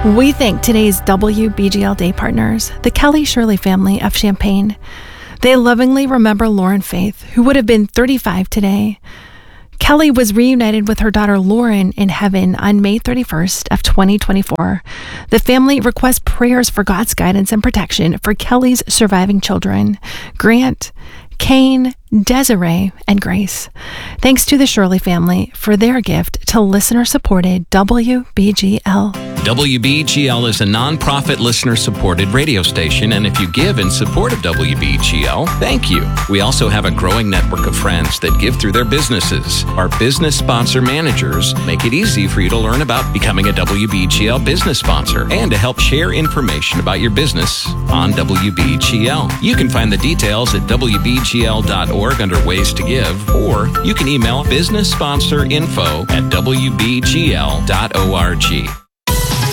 We thank today's WBGL Day partners, the Kelly Shirley family of Champaign. They lovingly remember Lauren Faith, who would have been 35 today. Kelly was reunited with her daughter Lauren in heaven on May 31st of 2024. The family requests prayers for God's guidance and protection for Kelly's surviving children, Grant, Kane, Desiree, and Grace. Thanks to the Shirley family for their gift to listener-supported WBGL. WBGL is a nonprofit listener-supported radio station, and if you give in support of WBGL, thank you. We also have a growing network of friends that give through their businesses. Our business sponsor managers make it easy for you to learn about becoming a WBGL business sponsor and to help share information about your business on WBGL. You can find the details at WBGL.org under Ways to Give, or you can email business sponsor info at WBGL.org.